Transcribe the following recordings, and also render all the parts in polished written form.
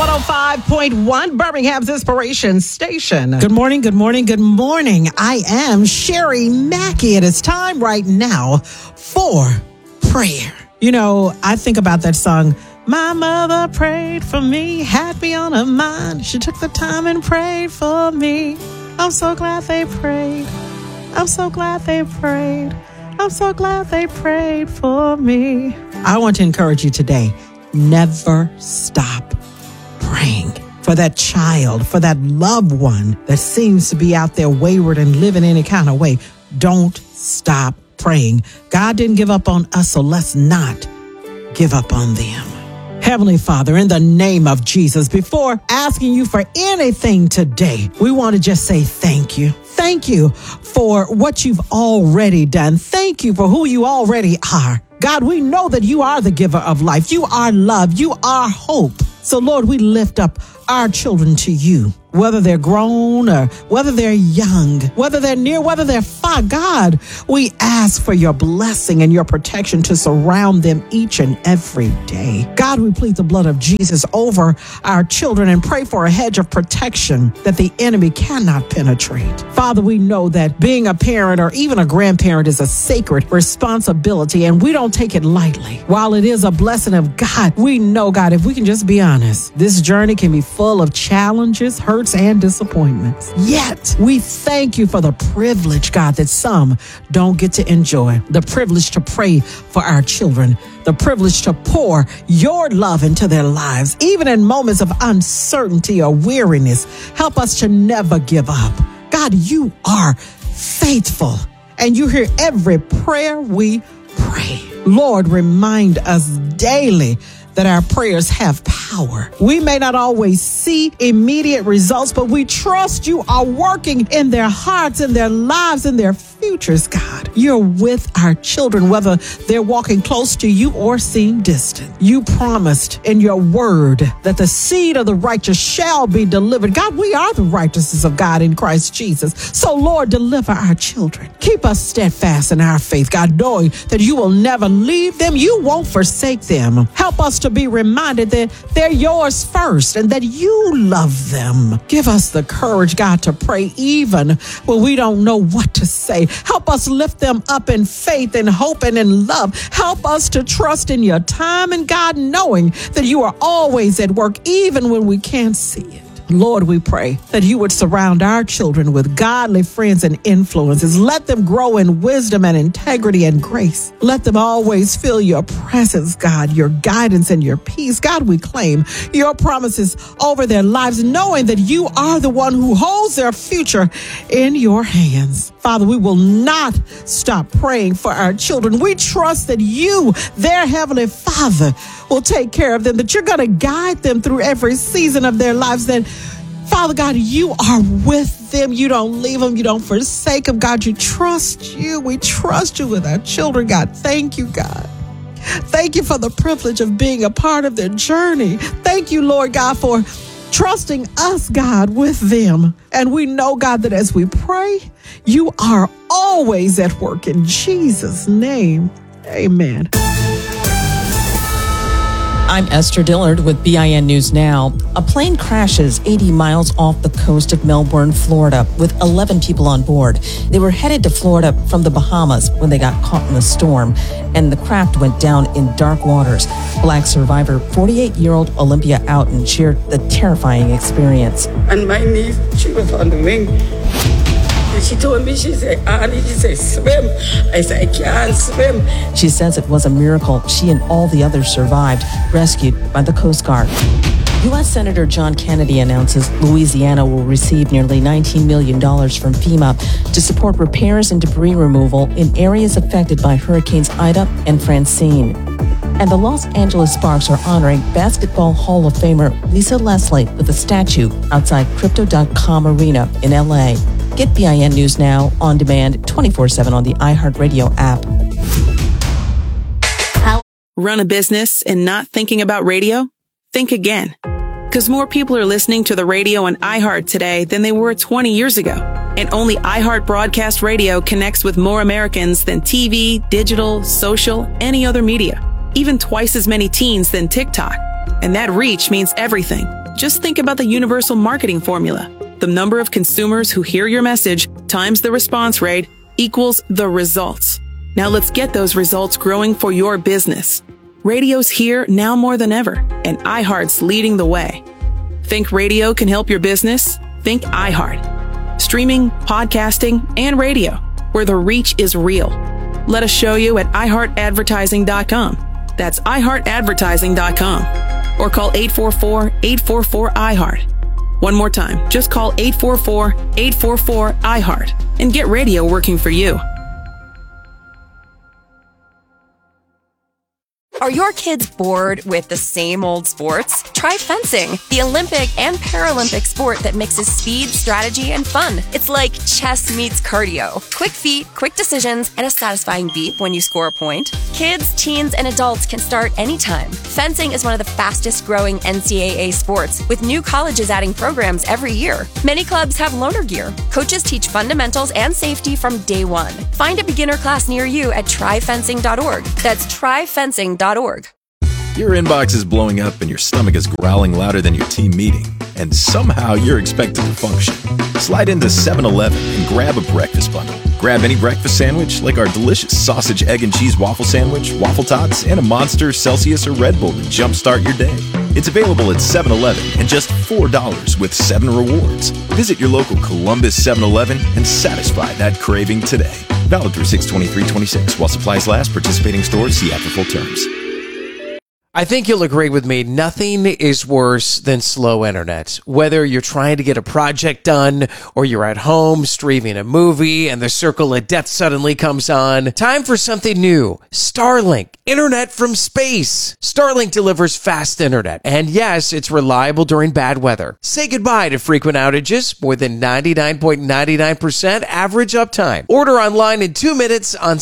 105.1, Birmingham's Inspiration Station. Good morning, good morning, good morning. I am Sherry Mackey. It is time right now for prayer. You know, I think about that song, My Mother Prayed for Me, had me on her mind. She took the time and prayed for me. I'm so glad they prayed. I'm so glad they prayed. I'm so glad they prayed for me. I want to encourage you today, never stop praying for that child, for that loved one that seems to be out there wayward and living any kind of way. Don't stop praying. God didn't give up on us, so let's not give up on them. Heavenly Father, in the name of Jesus, before asking you for anything today, we want to just say thank you. Thank you for what you've already done. Thank you for who you already are. God, we know that you are the giver of life. You are love. You are hope. So, Lord, we lift up our children to you, whether they're grown or whether they're young, whether they're near, whether they're far. God, we ask for your blessing and your protection to surround them each and every day. God, we plead the blood of Jesus over our children and pray for a hedge of protection that the enemy cannot penetrate. Father, we know that being a parent or even a grandparent is a sacred responsibility, and we don't take it lightly. While it is a blessing of God, we know, God, if we can just be honest, this journey can be full of challenges, hurts, and disappointments. Yet, we thank you for the privilege, God, that some don't get to enjoy. The privilege to pray for our children. The privilege to pour your love into their lives, even in moments of uncertainty or weariness. Help us to never give up. God, you are faithful, and you hear every prayer we pray. Lord, remind us daily that our prayers have power. We may not always see immediate results, but we trust you are working in their hearts, in their lives, in their futures, God. You're with our children, whether they're walking close to you or seem distant. You promised in your word that the seed of the righteous shall be delivered. God, we are the righteousness of God in Christ Jesus. So, Lord, deliver our children. Keep us steadfast in our faith, God, knowing that you will never leave them. You won't forsake them. Help us to be reminded that they're yours first and that you love them. Give us the courage, God, to pray even when we don't know what to say. Help us lift them up in faith and hope and in love. Help us to trust in your time and God, knowing that you are always at work even when we can't see it. Lord, we pray that you would surround our children with godly friends and influences. Let them grow in wisdom and integrity and grace. Let them always feel your presence, God, your guidance and your peace. God, we claim your promises over their lives, knowing that you are the one who holds their future in your hands. Father, we will not stop praying for our children. We trust that you, their Heavenly Father, will take care of them, that you're going to guide them through every season of their lives, that Father God, you are with them. You don't leave them. You don't forsake them. God, you trust you. We trust you with our children, God. Thank you, God. Thank you for the privilege of being a part of their journey. Thank you, Lord God, for trusting us, God, with them. And we know, God, that as we pray, you are always at work. In Jesus' name, amen. I'm Esther Dillard with BIN News Now. A plane crashes 80 miles off the coast of Melbourne, Florida, with 11 people on board. They were headed to Florida from the Bahamas when they got caught in the storm, and the craft went down in dark waters. Black survivor 48-year-old Olympia Outen shared the terrifying experience. And my niece, she was on the wing. And she told me, she said, Annie, she said, swim. I said, I can't swim. She says it was a miracle she and all the others survived, rescued by the Coast Guard. U.S. Senator John Kennedy announces Louisiana will receive nearly $19 million from FEMA to support repairs and debris removal in areas affected by Hurricanes Ida and Francine. And the Los Angeles Sparks are honoring Basketball Hall of Famer Lisa Leslie with a statue outside Crypto.com Arena in L.A. Get BIN News Now on demand 24/7 on the iHeartRadio app. Run a business and not thinking about radio? Think again. Because more people are listening to the radio on iHeart today than they were 20 years ago. And only iHeart Broadcast Radio connects with more Americans than TV, digital, social, any other media. Even twice as many teens than TikTok. And that reach means everything. Just think about the universal marketing formula. The number of consumers who hear your message times the response rate equals the results. Now let's get those results growing for your business. Radio's here now more than ever, and iHeart's leading the way. Think radio can help your business? Think iHeart. Streaming, podcasting, and radio, where the reach is real. Let us show you at iHeartAdvertising.com. That's iHeartAdvertising.com. Or call 844-844-iHeart. One more time, just call 844-844-iHeart and get radio working for you. Are your kids bored with the same old sports? Try fencing, the Olympic and Paralympic sport that mixes speed, strategy, and fun. It's like chess meets cardio. Quick feet, quick decisions, and a satisfying beep when you score a point. Kids, teens, and adults can start anytime. Fencing is one of the fastest growing NCAA sports, with new colleges adding programs every year. Many clubs have loaner gear. Coaches teach fundamentals and safety from day one. Find a beginner class near you at tryfencing.org. That's tryfencing.org. Your inbox is blowing up and your stomach is growling louder than your team meeting, and somehow you're expected to function. Slide into 7-Eleven and grab a breakfast bundle. Grab any breakfast sandwich like our delicious sausage, egg, and cheese waffle sandwich, waffle tots, and a Monster, Celsius, or Red Bull to jumpstart your day. It's available at 7-Eleven and just $4 with 7 rewards. Visit your local Columbus 7-Eleven and satisfy that craving today. Valid through 6/23/26 while supplies last. Participating stores, see after full terms. I think you'll agree with me. Nothing is worse than slow internet. Whether you're trying to get a project done or you're at home streaming a movie and the circle of death suddenly comes on. Time for something new. Starlink. Internet from space. Starlink delivers fast internet. And yes, it's reliable during bad weather. Say goodbye to frequent outages. More than 99.99% average uptime. Order online in 2 minutes on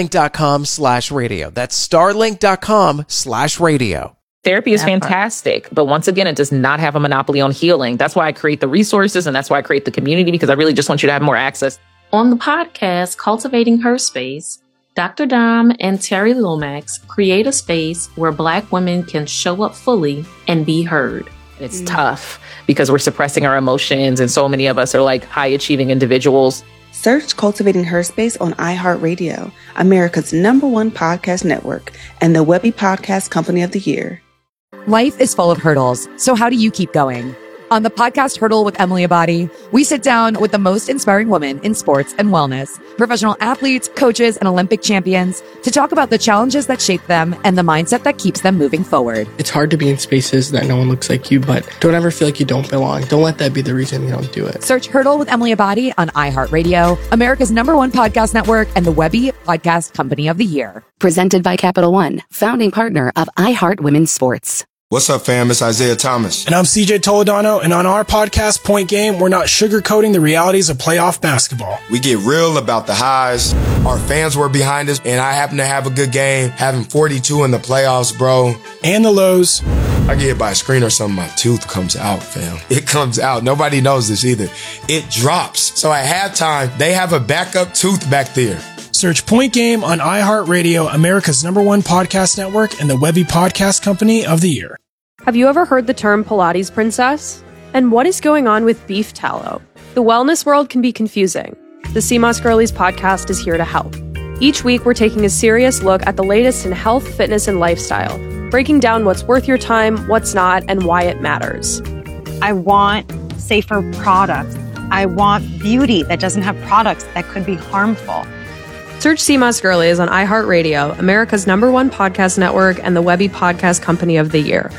starlink.com/radio. That's starlink.com/radio. Therapy is fantastic, but once again, it does not have a monopoly on healing. That's why I create the resources, and that's why I create the community, because I really just want you to have more access. On the podcast, Cultivating Her Space, Dr. Dom and Terry Lomax create a space where Black women can show up fully and be heard. It's tough because we're suppressing our emotions, and so many of us are like high-achieving individuals. Search Cultivating Her Space on iHeartRadio, America's #1 podcast network, and the Webby Podcast Company of the Year. Life is full of hurdles, so how do you keep going? On the podcast Hurdle with Emily Abadi, we sit down with the most inspiring women in sports and wellness, professional athletes, coaches, and Olympic champions to talk about the challenges that shape them and the mindset that keeps them moving forward. It's hard to be in spaces that no one looks like you, but don't ever feel like you don't belong. Don't let that be the reason you don't do it. Search Hurdle with Emily Abadi on iHeartRadio, America's #1 podcast network, and the Webby Podcast Company of the Year. Presented by Capital One, founding partner of iHeart Women's Sports. What's up, fam? It's Isaiah Thomas. And I'm CJ Toledano, and on our podcast, Point Game, we're not sugarcoating the realities of playoff basketball. We get real about the highs. Our fans were behind us, and I happen to have a good game, having 42 in the playoffs, bro. And the lows. I get hit by a screen or something, my tooth comes out, fam. It comes out. Nobody knows this either. It drops. So at halftime, they have a backup tooth back there. Search Point Game on iHeartRadio, America's #1 podcast network, and the Webby Podcast Company of the Year. Have you ever heard the term Pilates princess? And what is going on with beef tallow? The wellness world can be confusing. The CMOS Girlies podcast is here to help. Each week, we're taking a serious look at the latest in health, fitness, and lifestyle, breaking down what's worth your time, what's not, and why it matters. I want safer products. I want beauty that doesn't have products that could be harmful. Search CMOS Girlies on iHeartRadio, America's #1 podcast network, and the Webby Podcast Company of the Year.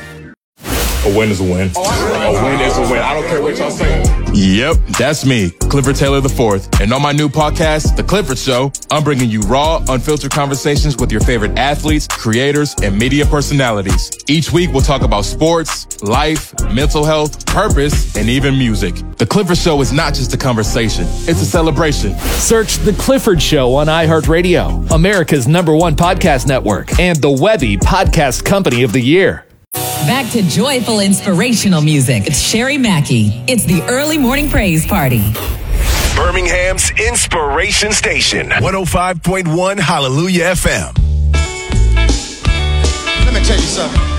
A win is a win. A win is a win. I don't care what y'all say. Yep, that's me, Clifford Taylor IV. And on my new podcast, The Clifford Show, I'm bringing you raw, unfiltered conversations with your favorite athletes, creators, and media personalities. Each week, we'll talk about sports, life, mental health, purpose, and even music. The Clifford Show is not just a conversation, it's a celebration. Search The Clifford Show on iHeartRadio, America's #1 podcast network, and the Webby Podcast Company of the Year. Back to joyful, inspirational music. It's Sherry Mackey. It's the Early Morning Praise Party. Birmingham's Inspiration Station. 105.1 Hallelujah FM. Let me tell you something.